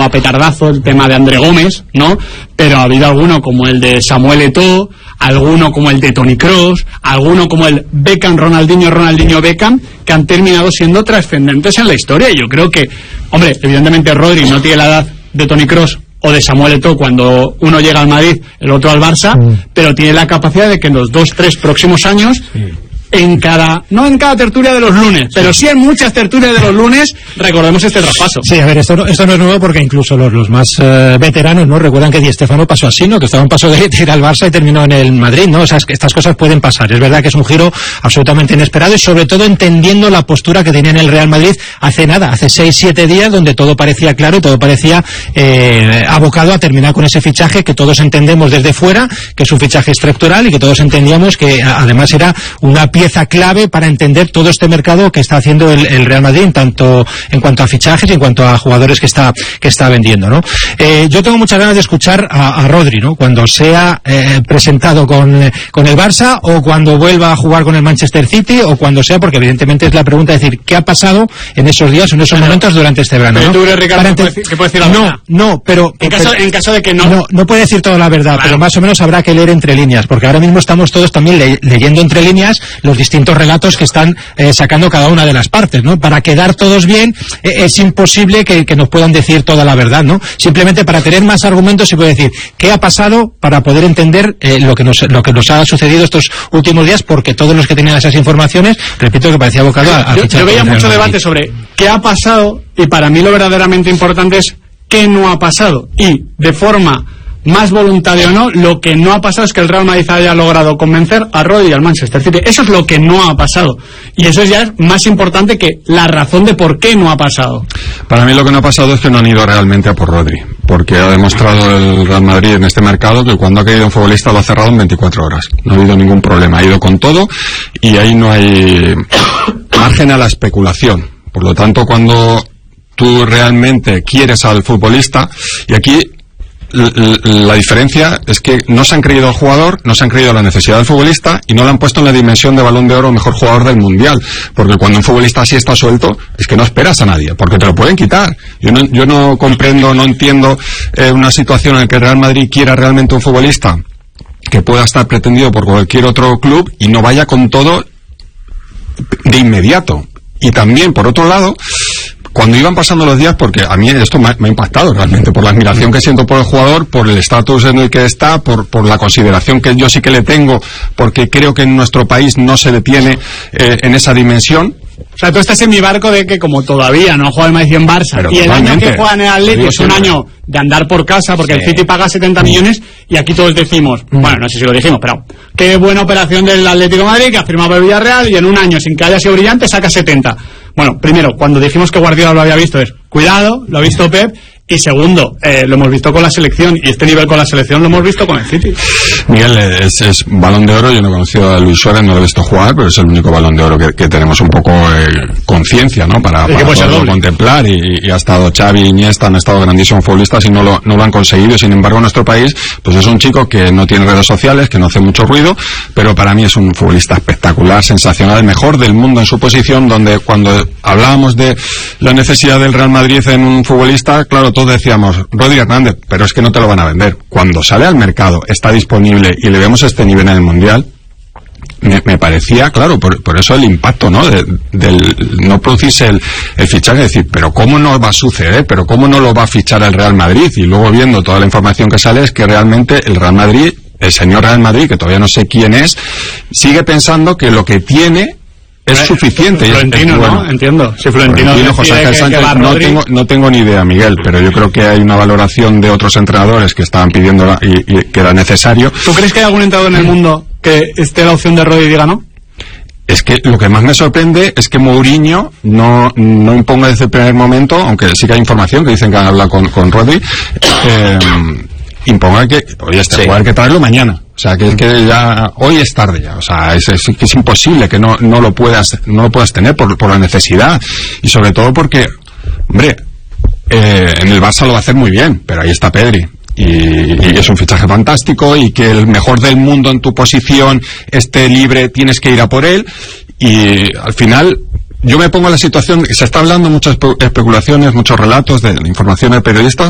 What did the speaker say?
a petardazo, el tema de André Gómez, ¿no? Pero ha habido alguno como el de Samuel Eto'o, alguno como el de Toni Kroos, alguno como el Beckham, Ronaldinho Beckham, que han terminado siendo trascendentes en la historia. Y yo creo que, hombre, evidentemente Rodri no tiene la edad de Toni Kroos o de Samuel Eto'o cuando uno llega al Madrid, el otro al Barça, pero tiene la capacidad de que en los 2-3 próximos años, no en cada tertulia de los lunes, pero sí en muchas tertulias de los lunes, recordemos este traspaso. Sí, a ver, esto no es nuevo, porque incluso los más veteranos, ¿no?, recuerdan que Di Stéfano pasó así, ¿no?, que estaba a un paso de ir al Barça y terminó en el Madrid, ¿no? O sea, estas cosas pueden pasar. Es verdad que es un giro absolutamente inesperado, y sobre todo entendiendo la postura que tenía en el Real Madrid hace 6-7 días, donde todo parecía claro y todo parecía abocado a terminar con ese fichaje que todos entendemos desde fuera, que es un fichaje estructural, y que todos entendíamos que además era una pieza clave para entender todo este mercado que está haciendo el Real Madrid, tanto en cuanto a fichajes y en cuanto a jugadores que está vendiendo, ¿no? Yo tengo muchas ganas de escuchar a Rodri, ¿no?, cuando sea presentado con el Barça, o cuando vuelva a jugar con el Manchester City, o cuando sea, porque evidentemente es la pregunta, es decir, ¿qué ha pasado en esos días, en esos momentos durante este verano? ¿Pero tú crees, Ricardo, que puede decir la verdad? No, pero en caso de que no puede decir toda la verdad, claro, pero más o menos habrá que leer entre líneas, porque ahora mismo estamos todos también leyendo entre líneas los distintos relatos que están sacando cada una de las partes, ¿no? Para quedar todos bien, es imposible que nos puedan decir toda la verdad, ¿no? Simplemente para tener más argumentos se puede decir qué ha pasado, para poder entender lo que nos ha sucedido estos últimos días, porque todos los que tenían esas informaciones, repito, que parecía abocado a yo veía mucho debate sobre qué ha pasado, y para mí lo verdaderamente importante es qué no ha pasado, y de forma más voluntaria o no, lo que no ha pasado es que el Real Madrid haya logrado convencer a Rodri y al Manchester City. Eso es lo que no ha pasado, y eso ya es más importante que la razón de por qué no ha pasado. Para mí lo que no ha pasado es que no han ido realmente a por Rodri, porque ha demostrado el Real Madrid en este mercado que cuando ha querido un futbolista lo ha cerrado en 24 horas. No ha habido ningún problema, ha ido con todo, y ahí no hay margen a la especulación. Por lo tanto, cuando tú realmente quieres al futbolista, y aquí la diferencia es que no se han creído al jugador, no se han creído la necesidad del futbolista, y no lo han puesto en la dimensión de Balón de Oro, mejor jugador del Mundial, porque cuando un futbolista así está suelto, es que no esperas a nadie, porque te lo pueden quitar. Yo no comprendo, no entiendo una situación en la que el Real Madrid quiera realmente un futbolista que pueda estar pretendido por cualquier otro club y no vaya con todo de inmediato. Y también, por otro lado, cuando iban pasando los días, porque a mí esto me ha impactado realmente, por la admiración que siento por el jugador, por el estatus en el que está, por la consideración que yo sí que le tengo, porque creo que en nuestro país no se le tiene en esa dimensión. O sea, tú estás en mi barco de que como todavía no juega el Madrid en Barça, pero y el año que juega en el Atlético es un año de andar por casa, porque el City paga 70 millones, y aquí todos decimos, bueno, no sé si lo dijimos, pero qué buena operación del Atlético de Madrid, que ha firmado el Villarreal, y en un año, sin que haya sido brillante, saca 70. Bueno, primero, cuando dijimos que Guardiola lo había visto, es cuidado, lo ha visto Pep. Y segundo, lo hemos visto con la selección, y este nivel con la selección lo hemos visto con el City. Miguel, es Balón de Oro. Yo no he conocido a Luis Suárez, no lo he visto jugar, pero es el único Balón de Oro que tenemos un poco conciencia, ¿no? Para poderlo contemplar, y ha estado Xavi, Iniesta, han estado grandísimos futbolistas y no lo han conseguido. Sin embargo, en nuestro país, pues es un chico que no tiene redes sociales, que no hace mucho ruido, pero para mí es un futbolista espectacular, sensacional, el mejor del mundo en su posición, donde cuando hablábamos de la necesidad del Real Madrid en un futbolista, claro, todos decíamos, Rodri Hernández, pero es que no te lo van a vender. Cuando sale al mercado, está disponible y le vemos este nivel en el Mundial, me parecía, claro, por eso el impacto, ¿no? Del no producirse el fichaje, es decir, pero ¿cómo no va a suceder? ¿Pero cómo no lo va a fichar el Real Madrid? Y luego viendo toda la información que sale, es que realmente el Real Madrid, el señor Real Madrid, que todavía no sé quién es, sigue pensando que lo que tiene es suficiente. Florentino, ¿no? Entiendo. Si Florentino José Ángel Sánchez, no tengo ni idea, Miguel, pero yo creo que hay una valoración de otros entrenadores que estaban pidiendo y que era necesario. ¿Tú crees que hay algún entrenador en el mundo que esté la opción de Rodri y diga no? Es que lo que más me sorprende es que Mourinho no imponga desde el primer momento, aunque sí que hay información que dicen que han hablado con Rodri, imponga que, oye, este jugador hay que traerlo mañana. O sea, que ya hoy es tarde ya. O sea, es imposible que no lo puedas tener por la necesidad, y sobre todo porque, hombre, en el Barça lo va a hacer muy bien, pero ahí está Pedri. Y es un fichaje fantástico, y que el mejor del mundo en tu posición esté libre, tienes que ir a por él, y al final yo me pongo en la situación, se está hablando muchas especulaciones, muchos relatos de información de periodistas,